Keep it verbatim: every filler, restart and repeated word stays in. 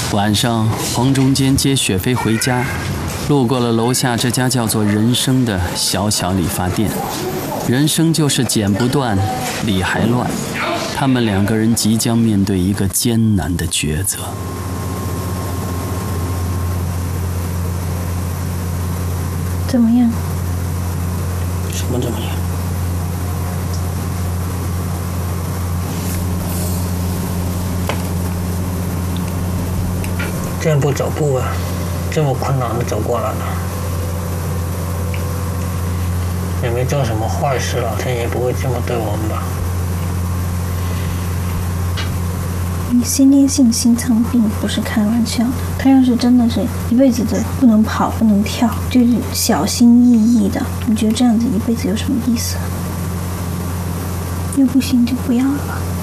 晚上，黄中坚接雪飞回家，路过了楼下这家叫做人生的小小理发店。人生就是剪不断，理还乱。他们两个人即将面对一个艰难的抉择。 怎么样？ 什么怎么样？健步走步啊，这么困难的走过来了，也没做什么坏事，老天爷不会这么对我们吧？ 你先天性心脏病不是开玩笑的，他要是真的是一辈子的不能跑不能跳，就是小心翼翼的，你觉得这样子一辈子有什么意思？要不行就不要了吧。